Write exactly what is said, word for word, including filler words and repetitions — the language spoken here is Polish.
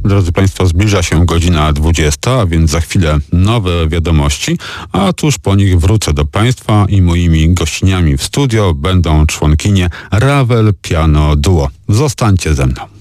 Drodzy Państwo, zbliża się godzina dwudziesta, a więc za chwilę nowe wiadomości, a tuż po nich wrócę do Państwa i moimi gościniami w studio będą członkinie Ravel Piano Duo. Zostańcie ze mną.